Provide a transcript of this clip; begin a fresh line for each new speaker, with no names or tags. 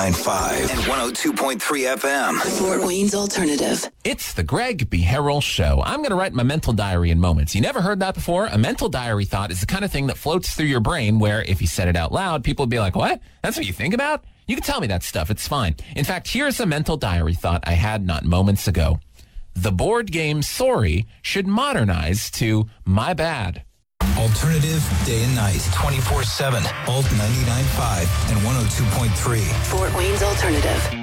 95 and 102.3 FM.
Fort Wayne's Alternative.
It's the Greg B. Harrell Show. I'm going to write my mental diary in moments. You never heard that before? A mental diary thought is the kind of thing that floats through your brain where if you said it out loud, people would be like, what? That's what you think about? You can tell me that stuff. It's fine. In fact, here's a mental diary thought I had not moments ago. The board game Sorry should modernize to My Bad.
Alternative day and night, 24/7. Alt 99.5 and 102.3.
Fort Wayne's Alternative.